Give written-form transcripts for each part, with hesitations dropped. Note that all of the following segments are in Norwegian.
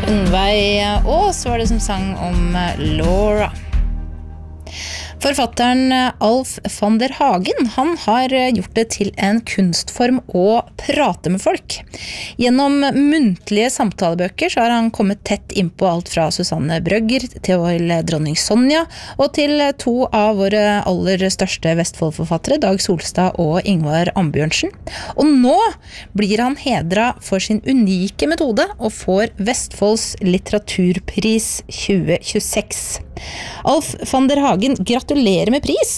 Ungveig Aas var det som sang om Laura. Forfatteren Alf van der Hagen, han har gjort det til en kunstform å prate med folk. Gjennom muntlige samtalebøker så har han kommet tett inn på alt fra Susanne Brøgger til dronning Sonja, og til to av våre aller største Vestfold-forfattere, Dag Solstad og Ingvar Ambjørnsen. Og nå blir han hedret for sin unike metode og får Vestfolds litteraturpris 2026. Alf van der Hagen, gratulerer med pris!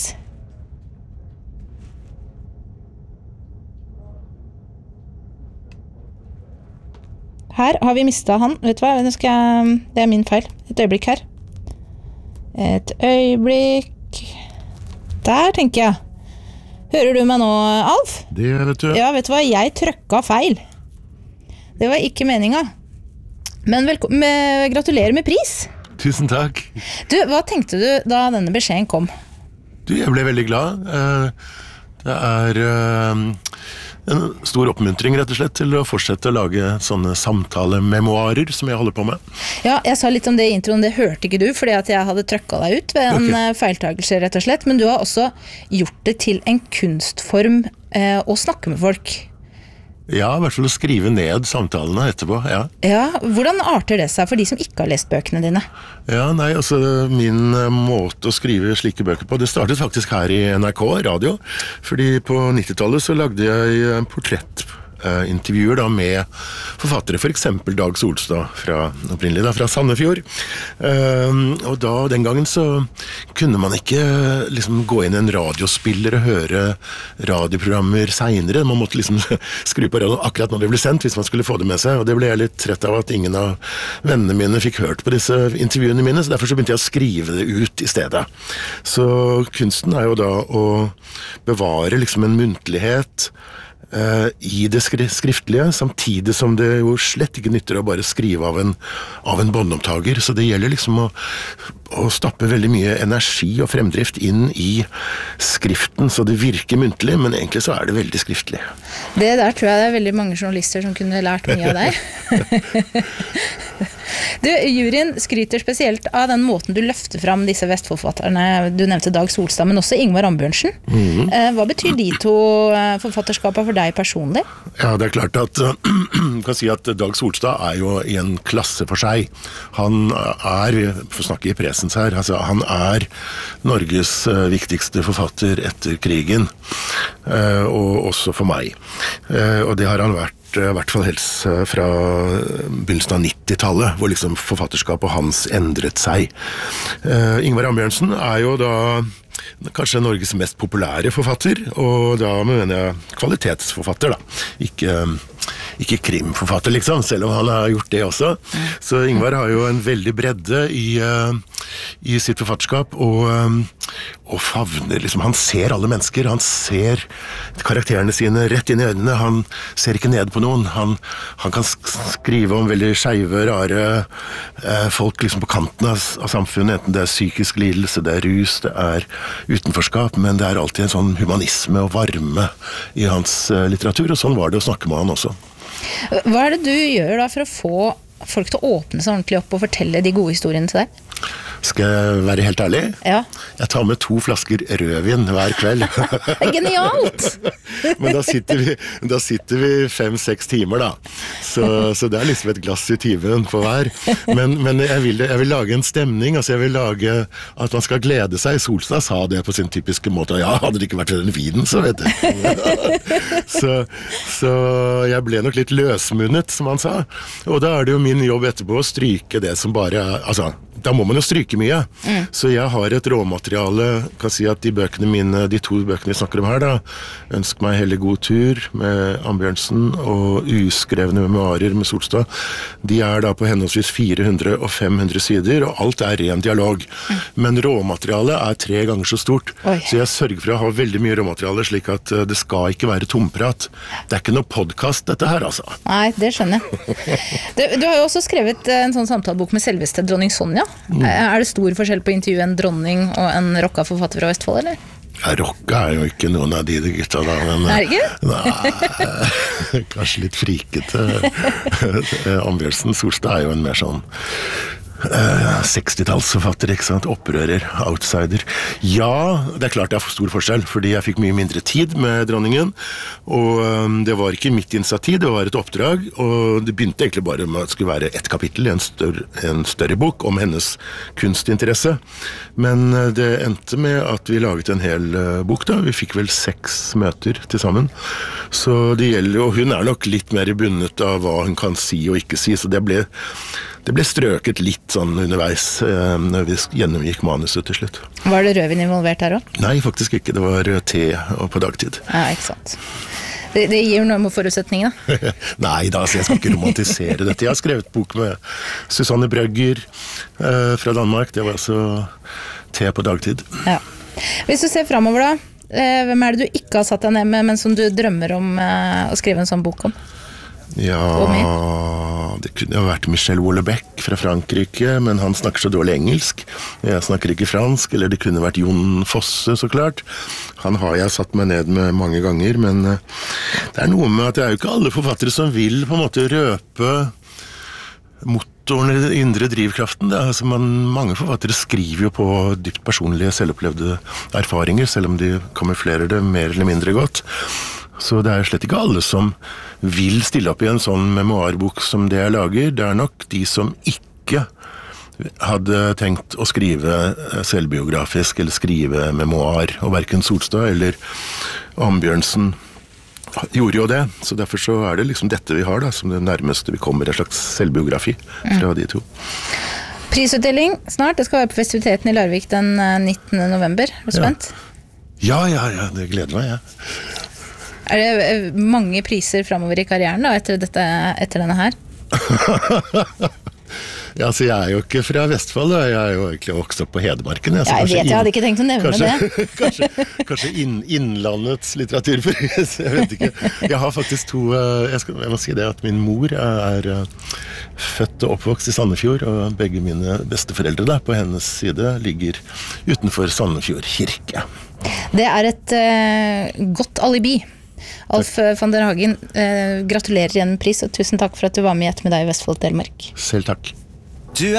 Her har vi mistet han. Vet du hva? Det min feil. Et øyeblikk her. Et øyeblikk. Der, tenker jeg. Hører du meg nå, Alf? Det vet du. Ja, vet du hva? Jeg trykket feil. Det var ikke meningen. Men gratulerer med pris! Tusen takk. Du, hva tenkte du da denne beskjeden kom? Du, jeg ble veldig glad. Det en stor oppmuntring rett og slett til å fortsette å lage sånne samtalememoarer som jeg holder på med. Ja, jeg sa litt om det i introen, det hørte ikke du, fordi at jeg hadde trykket deg ut ved en feiltagelse rett og slett, men du har også gjort det til en kunstform å snakke med folk. Ja, i hvert fall å skrive ned samtalene etterpå, ja. Ja, hvordan arter det seg for de som ikke har lest bøkene dine? Ja, nei, altså min måte å skrive slike bøker på, det startet faktisk her i NRK Radio, fordi på 90-tallet så lagde jeg portrettintervjuer da med forfattere, for eksempel Dag Solstad opprinnelig fra Sandefjord. Og da, den gangen så kunne man ikke liksom gå inn i en radiospiller og høre radioprogrammer senere. Man måtte liksom skru på radioen akkurat når det ble sendt, hvis man skulle få det med seg. Og det ble jeg litt trett av at ingen av vennene mine fikk hørt på disse intervjuene mine, så derfor så begynte jeg å skrive det ut i stedet. Så kunsten jo da å bevare liksom en muntlighet i det skriftlige, samtidig som det jo slett ikke nytter å bare skrive av en båndopptaker, så det gjelder liksom å stappe veldig mye energi og fremdrift inn i skriften, så det virker muntlig, men egentlig så det veldig skriftlig. Det der tror jeg det veldig mange journalister som kunne lært mye av deg. Du, juryen skryter spesielt av den måten du løfter fram disse Vestfold-forfatterne. Du nevnte Dag Solstad, men også Ingvar Ambjørnsen. Hva betyr de to forfatterskapene for deg personlig? Ja, det klart at kan si at Dag Solstad jo i en klasse for seg. Han for å snakke i presens her, altså han Norges viktigste forfatter etter krigen, og også for meg. Og det har han vært i hvert fall helst fra begynnelsen av 90-tallet, hvor liksom forfatterskapet hans endret seg. Ingvar Ambjørnsen jo da kanskje Norges mest populære forfatter, og da mener jeg kvalitetsforfatter da, ikke krimforfatter liksom, selv om han har gjort det også. Så Ingvar har jo en veldig bredde i sitt forfatterskap, og favner liksom, han ser alle mennesker, han ser karakterene sine rett inn i øynene, han ser ikke ned på noen, han kan skrive om veldig skeive, rare folk liksom på kanten av samfunnet, enten det psykisk lidelse, det rus, det utenforskap, men det alltid en sånn humanisme og varme i hans litteratur, og sånn var det å snakke med han også. Hva det du gjør da for å få folk til å åpne seg ordentlig opp og fortelle de gode historiene til deg? Skal jeg være helt ærlig? Ja. Jeg tar med 2 flasker rødvin hver kveld. Genialt! Men da sitter vi 5-6 timer da. Så det liksom et glass i timen på hver. Men jeg vil lage en stemning, altså jeg vil lage at man skal glede seg. Solstad sa det på sin typiske måte. Ja, hadde det ikke vært den vinen, så vet du. Så jeg ble nok litt løsmunnet, som han sa. Og da det jo min jobb etterpå å stryke det som bare altså, da må man jo stryke mye. Så jeg har et råmateriale, kan si at de 2 bøkene vi snakker om her da, Ønsk meg heller god tur med Ambjørnsen og Uskrevne memoarer med Solstad, de da på henholdsvis 400 og 500 sider, og alt ren dialog. Men råmaterialet 3 ganger så stort, så jeg sørger for å ha veldig mye råmateriale, slik at det skal ikke være tomprat. Det ikke noe podcast dette her, altså. Nei, det skjønner jeg. Du har jo også skrevet en sånn samtalebok med selveste dronning Sonja. Det stor forskjell på intervjuet en dronning og en rocka forfatter fra Vestfold, eller? Ja, rocka jo ikke noen av de gutta da, men ikke? Nei, kanskje litt frikete. Ambjørnsen Solstad jo en mer sånn 60-tallsforfatter, ikke sant? Opprører, outsider. Ja, det klart det for stor forskjell, fordi jeg fikk mye mindre tid med dronningen, og det var ikke mitt initiativ, det var et oppdrag, og det begynte egentlig bare med at det skulle være et kapittel i en større bok om hennes kunstinteresse. Men det endte med at vi laget en hel bok da, vi fikk vel 6 møter til sammen, så det gjelder, og hun nok litt mer bundet av hva hun kan si og ikke si, så det ble strøket litt sånn underveis når vi gjennomgikk manuset til slutt. Var det rødvin involvert her også? Nei, faktisk ikke. Det var te på dagtid. Ja, ikke sant. Det gir jo noe med forutsetningene. Nei da, så jeg skal ikke romantisere dette. Jeg har skrevet bok med Susanne Brøgger fra Danmark. Det var altså te på dagtid. Ja. Hvis du ser fremover da, hvem det du ikke har satt deg ned med, men som du drømmer om å skrive en sånn bok om? Ja, det kunne jo vært Michel Houellebecq fra Frankrike, men han snakker så dårlig engelsk. Jeg snakker ikke fransk, eller det kunne vært Jon Fosse, så klart. Han har jeg satt meg ned med mange ganger, men det noe med at det jo ikke alle forfattere som vil på en måte røpe motoren eller indre drivkraften. Altså mange forfattere skriver jo på dypt personlige, selvopplevde erfaringer, selv om de kamuflerer det mer eller mindre godt. Så det slett ikke alle som vil stille opp i en sånn memoarbok som det jeg lager. Det nok de som ikke hadde tenkt å skrive selvbiografisk eller skrive memoar, og hverken Solstad eller Ambjørnsen gjorde jo det. Så derfor så det liksom dette vi har da, som det nærmeste vi kommer en slags selvbiografi fra de to. Prisutdeling snart, det skal være på festiviteten i Larvik den 19. november. Er du spent? Ja, det gleder meg, ja. Det mange priser fremover i karrieren da, etter denne her? Ja, så jeg jo ikke fra Vestfold, da. Jeg jo egentlig vokst opp på Hedmarken. Jeg hadde ikke tenkt å nevne det. Kanskje innlandets litteraturpris, jeg vet ikke. Jeg har faktisk jeg må si det at min mor født og oppvokst i Sandefjord, og begge mine besteforeldre da, på hennes side ligger utenfor Sandefjord kirke. Det et godt alibi. Alf van der Hagen, gratulerer igjen med pris, og tusen takk for at du var med i Ettermiddag i Vestfold Telemark. Selv takk.